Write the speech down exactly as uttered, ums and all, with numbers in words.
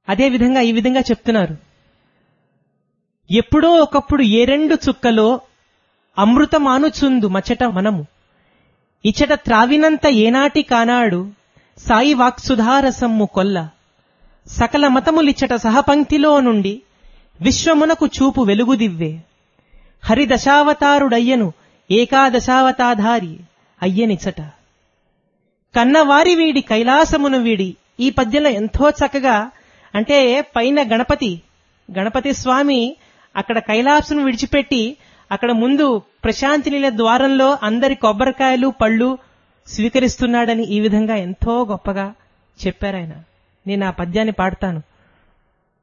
అదే విధంగా ఈ విధంగా చెప్తున్నారు. ఎప్పుడో ఒకప్పుడు ఏ రెండు చుక్కలో అమృతమానుచుందు మచట మనము ఇచట త్రావినంత ఏనాటి కానాడు సాయి వాక్సుధారసమ్ము కొల్ల సకల మతములిచ్చట సహపంక్తిలో నుండి విశ్వమునకు చూపు వెలుగుదివ్వే హరిదశావతారుడయ్యను ఏకాదశావతాధారి అయ్యనిచట కన్నవారి వీడి కైలాసమును వీడి. ఈ పద్యంలో ఎంతో చక్కగా, అంటే పైన గణపతి గణపతి స్వామి అక్కడ కైలాసను విడిచిపెట్టి అక్కడ ముందు ప్రశాంతి నీల ద్వారంలో అందరి కొబ్బరికాయలు పళ్ళు స్వీకరిస్తున్నాడని ఈ విధంగా ఎంతో గొప్పగా చెప్పారాయన. నేను ఆ పద్యాన్ని పాడతాను.